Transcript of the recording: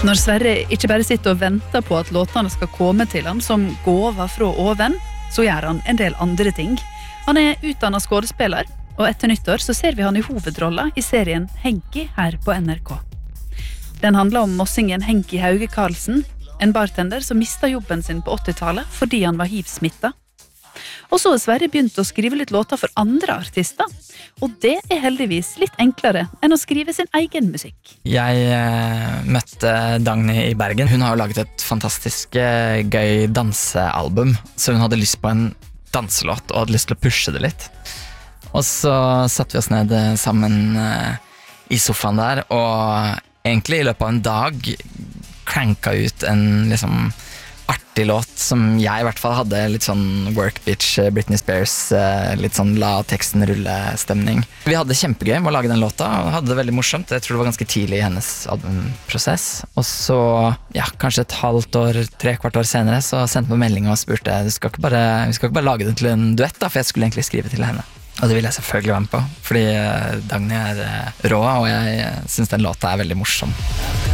Når Sverre ikke bare sitter og venter på at låtene skal komme til han som gåva fra oven, så gjør han en del andre ting. Han utdannet skådespiller, og etter nyttår så ser vi han i hovedrolla i serien Henki her på NRK. Den handler om mossingen Henki Hauge Karlsen, en bartender som mistet jobben sin på 80-tallet fordi han var HIV-smittet. Og så har Sverre begynt å skrive litt låter for andre artister, og det heldigvis litt enklere enn å skrive sin egen musikk. Jeg møtte Dagny i Bergen. Hun har jo laget et fantastisk gøy dansealbum, så hun hadde lyst på en danselåt og hadde lyst til å pushe det litt. Og så satte vi oss ned sammen i sofaen der, og egentlig i løpet av en dag cranka ut en liksom artig låt som jeg i hvert fall hadde litt sånn work bitch Britney Spears, litt sånn la teksten rulle stemning. Vi hadde kjempegøy med å lage den låta og hadde det veldig morsomt. Jeg tror det var ganske tidlig i hennes albumprosess. Og så, ja, kanskje et halvt år, 3/4 år senere så sendte vi melding og spurte vi skal ikke bare lage det til en duett da, for jeg skulle egentlig skrive til henne. Og det ville jeg selvfølgelig være med på, fordi Dagny rå, og jeg synes den låta veldig morsom.